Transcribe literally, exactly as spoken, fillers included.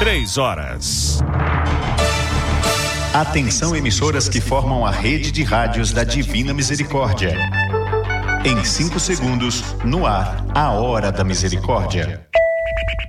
três horas. Atenção, emissoras que formam a rede de rádios da Divina Misericórdia. Em cinco segundos, no ar, a Hora da Misericórdia.